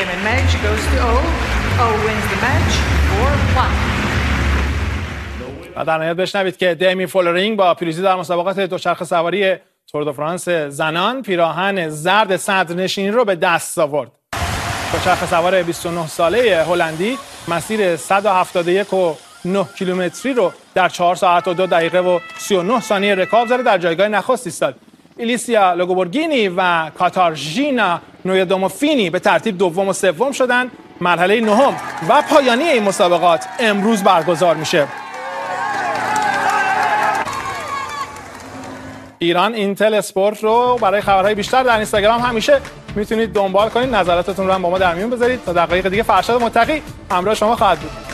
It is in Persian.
game and match goes to O. O wins the match 4-1. و در نهایت بشنوید که دیمی فولرینگ با پیروزی در مسابقات دوچرخه سواری تور دو فرانس زنان پیراهن زرد صدرنشینی رو به دست آورد. دوچرخه سوار 29 ساله هلندی مسیر 171.9 کیلومتری رو در 4 ساعت و 2 دقیقه و 39 ثانیه رکاب زده، در جایگاه نخست ایستاد. ایلیسیا لوگوبورگینی و کاتارژینا نویادوموفینی به ترتیب دوم و سوم شدند. مرحله نهم و پایانی این مسابقات امروز برگزار میشه. ایران اینتل اسپورت رو برای خبرهای بیشتر در اینستاگرام همیشه میتونید دنبال کنید. نظراتتون رو هم با ما در میون بذارید. تا دقایق دیگه فرشاد متقی همراه شما خواهد بود.